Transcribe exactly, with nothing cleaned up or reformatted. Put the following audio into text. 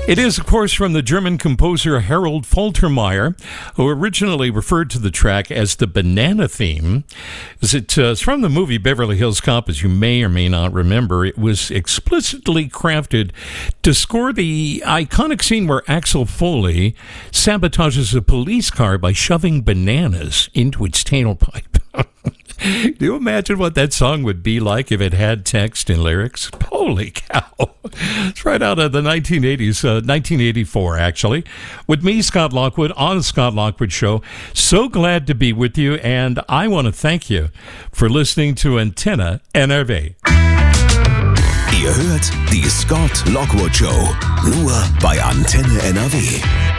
It is, of course, from the German composer Harold Faltermeyer, who originally referred to the track as the Banana Theme. As it, uh, it's from the movie Beverly Hills Cop, as you may or may not remember. It was explicitly crafted to score the iconic scene where Axel Foley sabotages a police car by shoving bananas into its tailpipe. Do you imagine what that song would be like if it had text and lyrics? Holy cow. It's right out of the nineteen eighties, uh, nineteen eighty-four, actually. With me, Scott Lockwood, on the Scott Lockwood Show. So glad to be with you, and I want to thank you for listening to Antenne N R W. Ihr hört die Scott Lockwood Show, nur bei Antenne N R W.